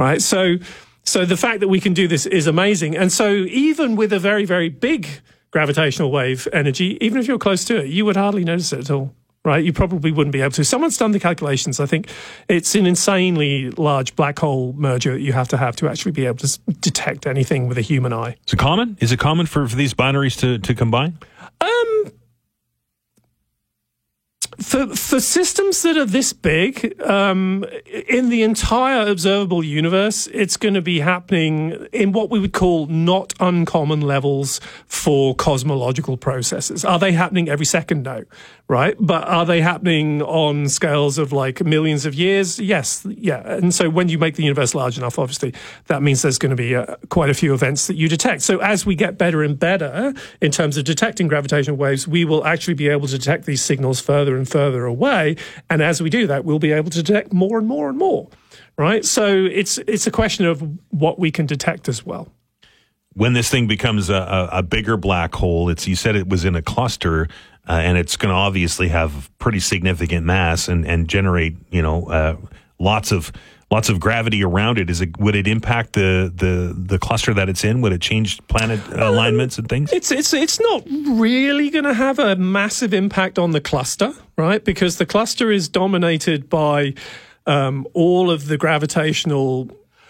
right? So the fact that we can do this is amazing. And so even with a very, very big gravitational wave energy, even if you're close to it, you would hardly notice it at all, right? You probably wouldn't be able to. Someone's done the calculations. I think it's an insanely large black hole merger that you have to actually be able to detect anything with a human eye. Is it common? Is it common for these binaries to combine? For systems that are this big, in the entire observable universe, it's going to be happening in what we would call not uncommon levels for cosmological processes. Are they happening every second? No, right? But are they happening on scales of like millions of years? Yes, yeah. And so when you make the universe large enough, obviously, that means there's going to be quite a few events that you detect. So as we get better and better in terms of detecting gravitational waves, we will actually be able to detect these signals further and further away, and as we do that, we'll be able to detect more and more and more, right? So it's a question of what we can detect as well. When this thing becomes a bigger black hole, you said it was in a cluster, and it's going to obviously have pretty significant mass and generate, lots of gravity around it. Would it impact the cluster that it's in? Would it change planet alignments and things? It's not really going to have a massive impact on the cluster, right? Because the cluster is dominated by all of the gravitational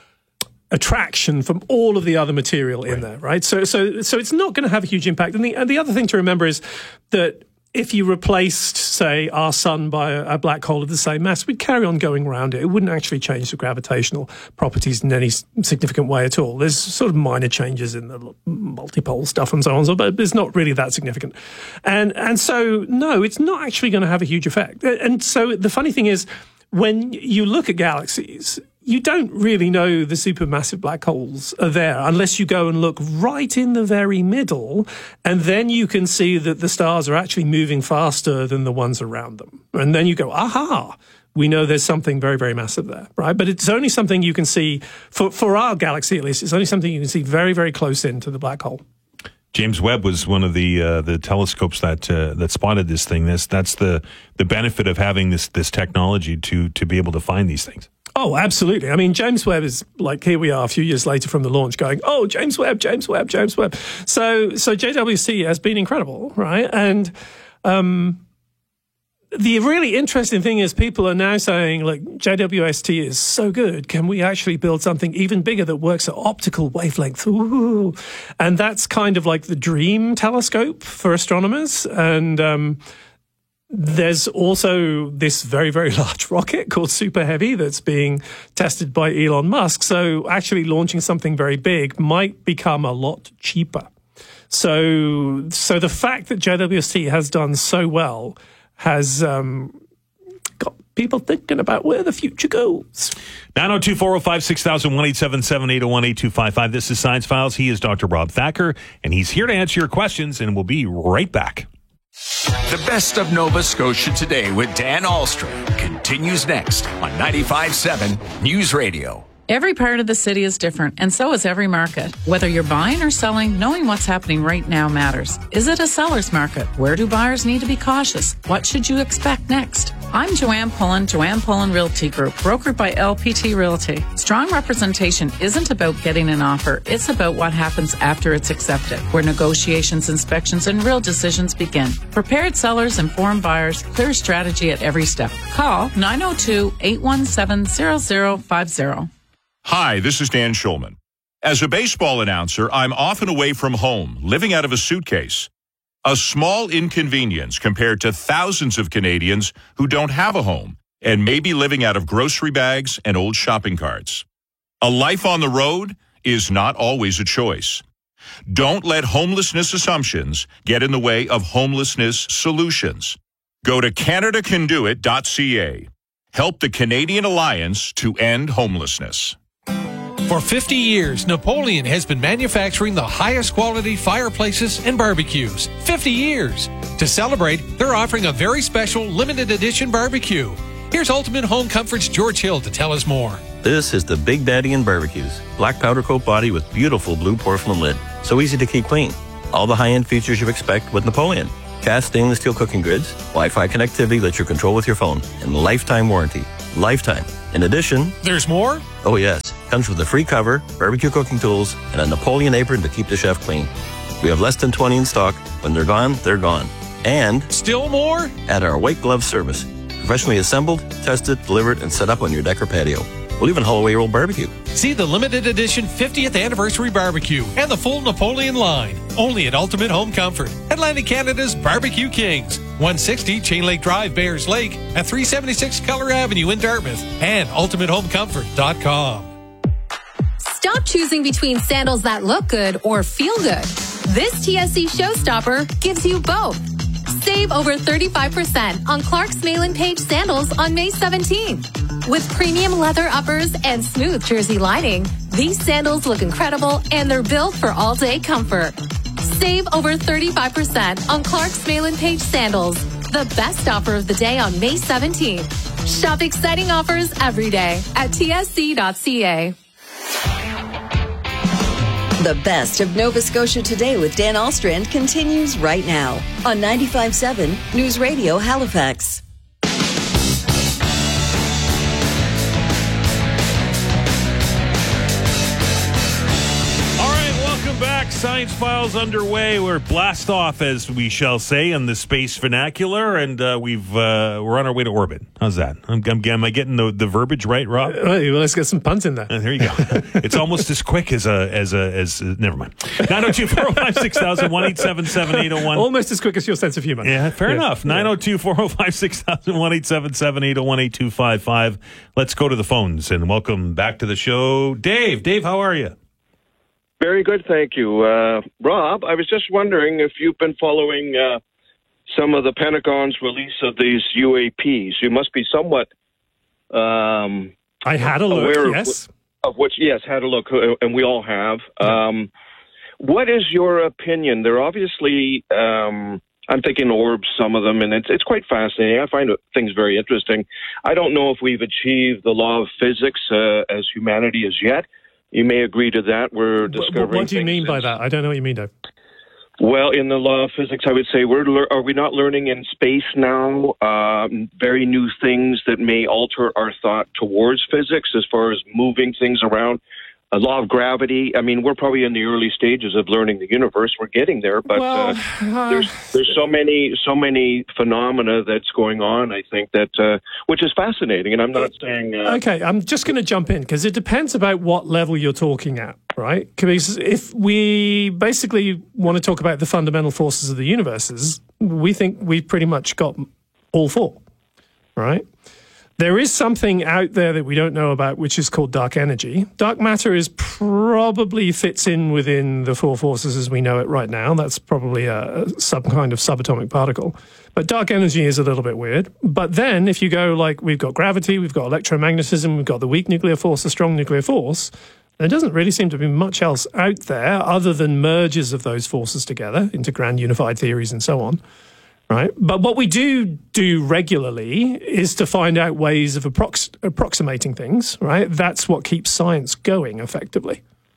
attraction from all of the other material in there, right? So it's not going to have a huge impact. And the other thing to remember is that if you replaced, say, our sun by a black hole of the same mass, we'd carry on going around it. It wouldn't actually change the gravitational properties in any significant way at all. There's sort of minor changes in the multipole stuff and so on, but it's not really that significant. And so, no, it's not actually going to have a huge effect. And so the funny thing is, when you look at galaxies, you don't really know the supermassive black holes are there unless you go and look right in the very middle, and then you can see that the stars are actually moving faster than the ones around them. And then you go, aha, we know there's something very, very massive there, right? But it's only something you can see, for our galaxy at least, it's only something you can see very, very close into the black hole. James Webb was one of the telescopes that spotted this thing. That's the benefit of having this technology to be able to find these things. Oh, absolutely. I mean, James Webb is like, here we are a few years later from the launch going, oh, James Webb, James Webb, James Webb. So JWST has been incredible, right? And the really interesting thing is people are now saying, like, JWST is so good. Can we actually build something even bigger that works at optical wavelength? Ooh. And that's kind of like the dream telescope for astronomers. And there's also this very, very large rocket called Super Heavy that's being tested by Elon Musk. So actually launching something very big might become a lot cheaper. So the fact that JWST has done so well has got people thinking about where the future goes. 902-405-6000, 1-877-801-8255. This is Science Files. He is Dr. Rob Thacker, and he's here to answer your questions, and we'll be right back. The best of Nova Scotia Today with Dan Ahlstrom continues next on 95.7 News Radio. Every part of the city is different, and so is every market. Whether you're buying or selling, knowing what's happening right now matters. Is it a seller's market? Where do buyers need to be cautious? What should you expect next? I'm Joanne Pullen Realty Group, brokered by LPT Realty. Strong representation isn't about getting an offer. It's about what happens after it's accepted, where negotiations, inspections, and real decisions begin. Prepared sellers, informed buyers, clear strategy at every step. Call 902-817-0050. Hi, this is Dan Schulman. As a baseball announcer, I'm often away from home, living out of a suitcase. A small inconvenience compared to thousands of Canadians who don't have a home and may be living out of grocery bags and old shopping carts. A life on the road is not always a choice. Don't let homelessness assumptions get in the way of homelessness solutions. Go to CanadaCanDoIt.ca. Help the Canadian Alliance to End Homelessness. For 50 years, Napoleon has been manufacturing the highest quality fireplaces and barbecues. 50 years. To celebrate, they're offering a very special limited edition barbecue. Here's Ultimate Home Comfort's George Hill to tell us more. This is the Big Daddy in Barbecues. Black powder coat body with beautiful blue porcelain lid. So easy to keep clean. All the high-end features you expect with Napoleon. Cast stainless steel cooking grids, Wi-Fi connectivity that you control with your phone, and lifetime warranty. Lifetime. In addition... There's more? Oh, yes. Comes with a free cover, barbecue cooking tools, and a Napoleon apron to keep the chef clean. We have less than 20 in stock. When they're gone, they're gone. And Still more? at our white glove service. Professionally assembled, tested, delivered, and set up on your deck or patio. We'll even haul away your old barbecue. See the limited edition 50th anniversary barbecue and the full Napoleon line. Only at Ultimate Home Comfort, Atlantic Canada's Barbecue Kings. 160 Chain Lake Drive, Bears Lake, at 376 Keller Avenue in Dartmouth, and ultimatehomecomfort.com. Stop choosing between sandals that look good or feel good. This TSC Showstopper gives you both. Save over 35% on Clark's Malin Page sandals on May 17th. With premium leather uppers and smooth jersey lining, these sandals look incredible and they're built for all-day comfort. Save over 35% on Clark's Malin Page sandals. The best offer of the day on May 17th. Shop exciting offers every day at tsc.ca. The best of Nova Scotia Today with Dan Alstrand continues right now on 95.7 News Radio Halifax. Science Files underway. We're blast off, as we shall say, in the space vernacular, and we're on our way to orbit. How's that? Am I getting the verbiage right, Rob? Well, let's get some puns in there. There you go. It's almost as quick as never mind. 902-405-6000, 1-877-801. Almost as quick as your sense of humor. Yeah, fair enough. 902-405-6000, 1-877-801-8255. Let's go to the phones and welcome back to the show, Dave. Dave, how are you? Very good, thank you. Rob, I was just wondering if you've been following some of the Pentagon's release of these UAPs. You must be somewhat I had a look, yes. Of which, yes, had a look, and we all have. What is your opinion? They're obviously, I'm thinking orbs, some of them, and it's quite fascinating. I find things very interesting. I don't know if we've achieved the law of physics as humanity as yet. You may agree to that. We're discovering. What do you mean by that? I don't know what you mean, Dave. Well, in the law of physics, I would say are we not learning in space now very new things that may alter our thought towards physics as far as moving things around? A law of gravity. I mean, we're probably in the early stages of learning the universe. We're getting there, but there's so many phenomena that's going on. I think that which is fascinating, and I'm not saying. Okay, I'm just going to jump in because it depends about what level you're talking at, right? Because if we basically want to talk about the fundamental forces of the universes, we think we've pretty much got all four, right? There is something out there that we don't know about, which is called dark energy. Dark matter probably fits in within the four forces as we know it right now. That's probably some kind of subatomic particle. But dark energy is a little bit weird. But then if you go we've got gravity, we've got electromagnetism, we've got the weak nuclear force, the strong nuclear force, there doesn't really seem to be much else out there other than mergers of those forces together into grand unified theories and so on. Right. But what we do regularly is to find out ways of approximating things, right? That's what keeps science going effectively.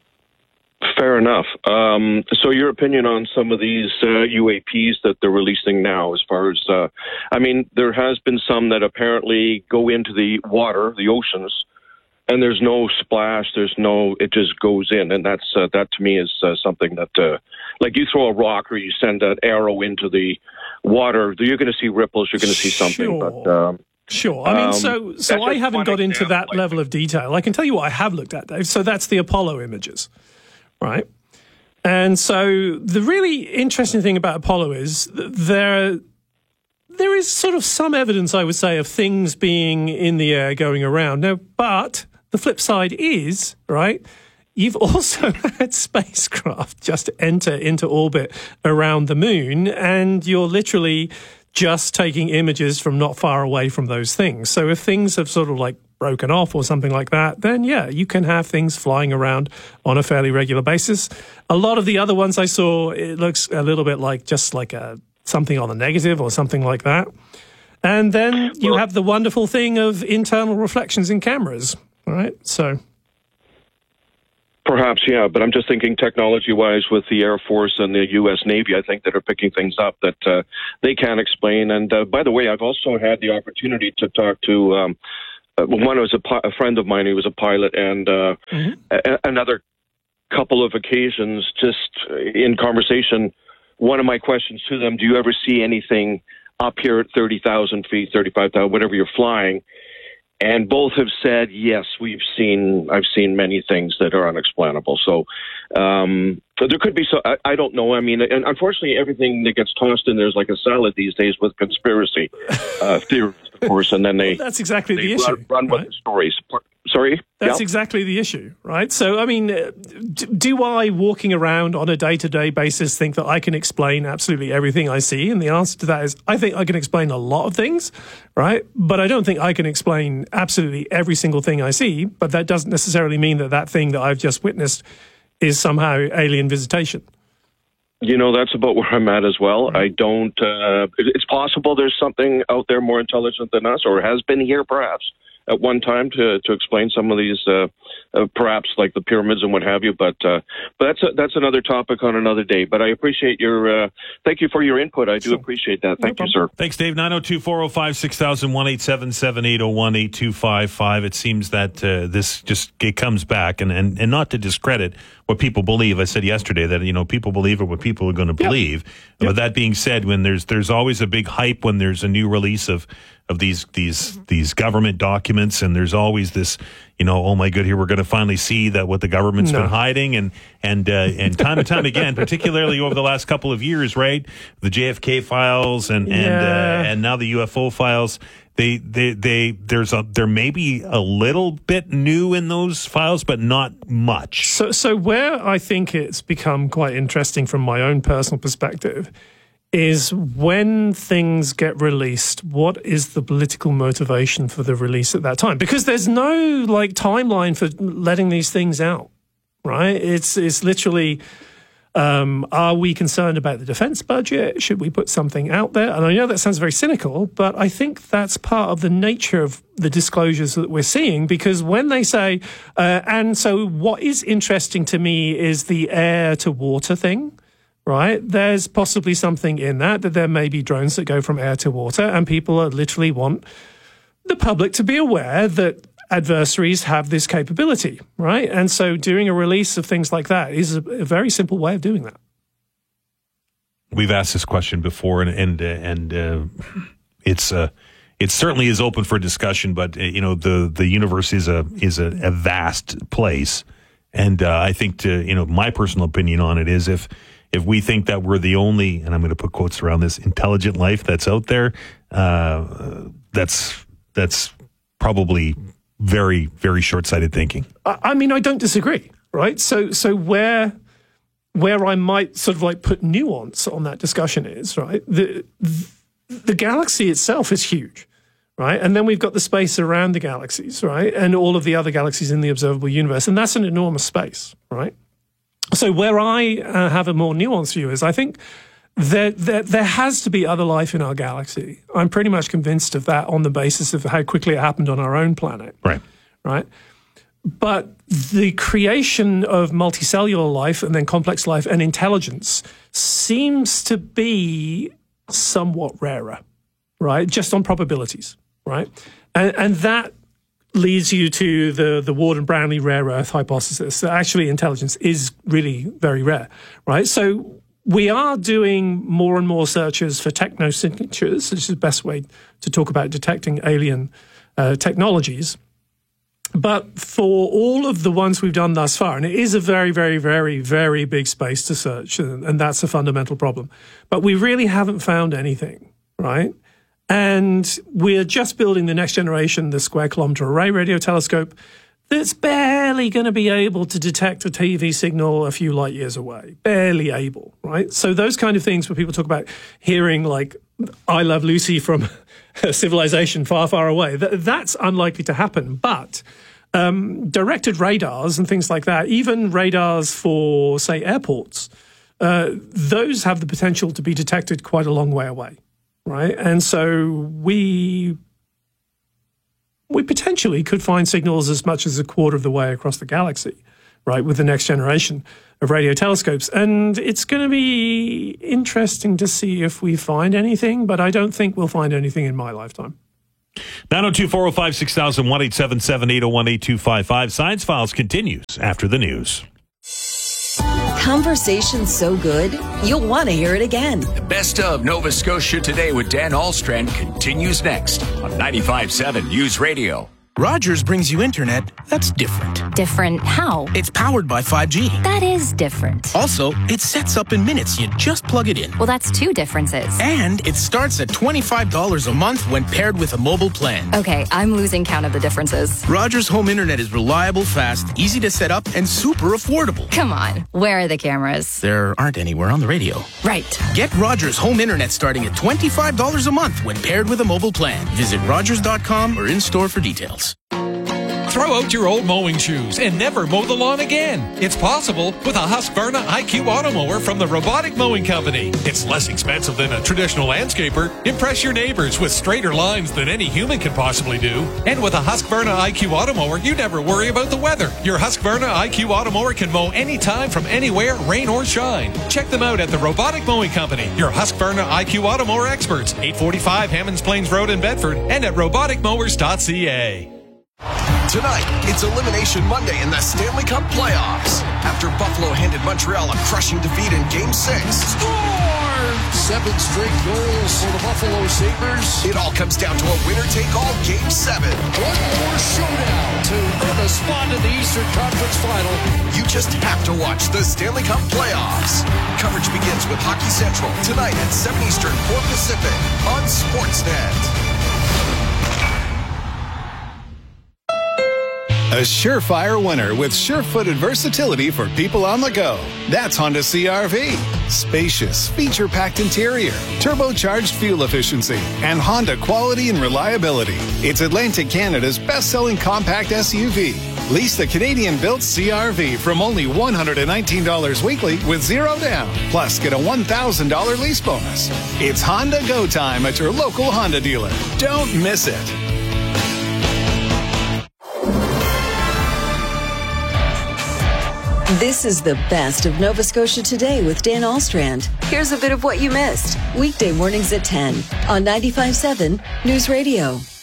Fair enough. So your opinion on some of these UAPs that they're releasing now, as far as, there has been some that apparently go into the water, the oceans, and there's no splash, it just goes in. And that to me is something that, like you throw a rock or you send an arrow into the water, you're going to see ripples, you're going to see something. But, sure. I mean, so I haven't got into that level of detail. I can tell you what I have looked at, Dave. So that's the Apollo images, right? And so the really interesting thing about Apollo is there is sort of some evidence, I would say, of things being in the air going around. Now, but the flip side is, right, you've also had spacecraft just enter into orbit around the moon, and you're literally just taking images from not far away from those things. So if things have sort of broken off or something like that, then yeah, you can have things flying around on a fairly regular basis. A lot of the other ones I saw, it looks a little bit like something on the negative or something like that. And then you have the wonderful thing of internal reflections in cameras, right? So perhaps, yeah, but I'm just thinking technology-wise with the Air Force and the U.S. Navy, I think that are picking things up that they can't explain. And by the way, I've also had the opportunity to talk to one was a friend of mine who was a pilot, and another couple of occasions, just in conversation, one of my questions to them, do you ever see anything up here at 30,000 feet, 35,000, whatever you're flying? And both have said, yes, I've seen many things that are unexplainable. So there could be, I don't know. I mean, and unfortunately, everything that gets tossed in there's like a salad these days with conspiracy theories, of course, and then that's exactly the issue. Run with the stories. Sorry? That's exactly the issue, right? So, I mean, do I, walking around on a day-to-day basis, think that I can explain absolutely everything I see? And the answer to that is, I think I can explain a lot of things, right? But I don't think I can explain absolutely every single thing I see, but that doesn't necessarily mean that that thing that I've just witnessed is somehow alien visitation. You know, that's about where I'm at as well. I don't, it's possible there's something out there more intelligent than us, or has been here perhaps at one time to explain some of these, perhaps like the pyramids and what have you. But that's another topic on another day. But I appreciate your, thank you for your input. I do appreciate that. Thank you, sir. Thanks, Dave. 902-405-6000, 1-877-801-8255. It seems that this just, it comes back, and not to discredit what people believe. I said yesterday that, you know, people believe what people are going to believe. Yep. But that being said, when there's always a big hype when there's a new release of these government documents, and there's always this, you know, oh my good, here we're going to finally see that what the government's been hiding, and time and time again, particularly over the last couple of years, right? The JFK files and now the UFO files. There may be a little bit new in those files, but not much. So where I think it's become quite interesting from my own personal perspective is when things get released, what is the political motivation for the release at that time? Because there's no like timeline for letting these things out, right? It's literally, are we concerned about the defense budget? Should we put something out there? And I know that sounds very cynical, but I think that's part of the nature of the disclosures that we're seeing, because when they say, and so what is interesting to me is the air to water thing. Right? There's possibly something in that there may be drones that go from air to water, and people literally want the public to be aware that adversaries have this capability, right? And so doing a release of things like that is a very simple way of doing that. We've asked this question before, and it's it certainly is open for discussion, but you know, the universe is a vast place, and I think my personal opinion on it is if we think that we're the only, and I'm going to put quotes around this, intelligent life that's out there, that's probably very, very short-sighted thinking. I mean, I don't disagree, right? So where I might sort of like put nuance on that discussion is, right, the galaxy itself is huge, right? And then we've got the space around the galaxies, right? And all of the other galaxies in the observable universe, and that's an enormous space, right? So where I have a more nuanced view is I think that there has to be other life in our galaxy. I'm pretty much convinced of that on the basis of how quickly it happened on our own planet. Right. But the creation of multicellular life and then complex life and intelligence seems to be somewhat rarer, right? Just on probabilities, right? And that leads you to the Ward and Brownlee rare earth hypothesis that actually intelligence is really very rare, right? So we are doing more and more searches for technosignatures, which is the best way to talk about detecting alien technologies. But for all of the ones we've done thus far, and it is a very, very, very, very big space to search, and that's a fundamental problem, but we really haven't found anything, right? And we're just building the next generation, the Square Kilometre Array radio telescope, that's barely going to be able to detect a TV signal a few light years away. Barely able, right? So those kind of things where people talk about hearing like I Love Lucy from a civilization far, far away, that's unlikely to happen. But directed radars and things like that, even radars for, say, airports, those have the potential to be detected quite a long way away. Right, and so we potentially could find signals as much as a quarter of the way across the galaxy, right, with the next generation of radio telescopes. And it's going to be interesting to see if we find anything, but I don't think we'll find anything in my lifetime. 902-405-6000, 1-877-801-8255. Science Files continues after the news. Conversation's so good, you'll want to hear it again. The Best of Nova Scotia Today with Dan Ahlstrand continues next on 95.7 News Radio. Rogers brings you internet that's different. Different how? It's powered by 5G. That is different. Also, it sets up in minutes. You just plug it in. Well, that's two differences. And it starts at $25 a month when paired with a mobile plan. Okay, I'm losing count of the differences. Rogers Home Internet is reliable, fast, easy to set up, and super affordable. Come on, where are the cameras? There aren't anywhere on the radio. Right. Get Rogers Home Internet starting at $25 a month when paired with a mobile plan. Visit Rogers.com or in-store for details. Throw out your old mowing shoes and never mow the lawn again. It's possible with a Husqvarna IQ Automower from the Robotic Mowing Company. It's less expensive than a traditional landscaper. Impress your neighbors with straighter lines than any human can possibly do. And with a Husqvarna IQ Automower, you never worry about the weather. Your Husqvarna IQ Automower can mow anytime from anywhere, rain or shine. Check them out at the Robotic Mowing Company, your Husqvarna IQ Automower experts, 845 Hammonds Plains Road in Bedford, and at roboticmowers.ca. Tonight, it's Elimination Monday in the Stanley Cup playoffs. After Buffalo handed Montreal a crushing defeat in Game 6. Score! 7 straight goals for the Buffalo Sabres. It all comes down to a winner-take-all Game 7. One more showdown to earn a spot in the Eastern Conference Final. You just have to watch the Stanley Cup playoffs. Coverage begins with Hockey Central tonight at 7 Eastern, 4 Pacific on Sportsnet. A surefire winner with sure-footed versatility for people on the go. That's Honda CR-V. Spacious, feature-packed interior, turbocharged fuel efficiency, and Honda quality and reliability. It's Atlantic Canada's best-selling compact SUV. Lease the Canadian-built CR-V from only $119 weekly with zero down. Plus, get a $1,000 lease bonus. It's Honda Go Time at your local Honda dealer. Don't miss it. This is the Best of Nova Scotia Today with Dan Ahlstrand. Here's a bit of what you missed. Weekday mornings at 10 on 95.7 News Radio.